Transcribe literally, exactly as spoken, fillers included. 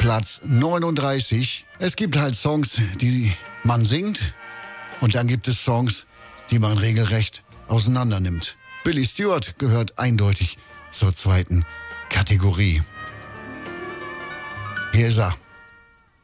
Platz neununddreißig. Es gibt halt Songs, die man singt und dann gibt es Songs, die man regelrecht auseinander nimmt. Billy Stewart gehört eindeutig zur zweiten Kategorie. Hier ist er.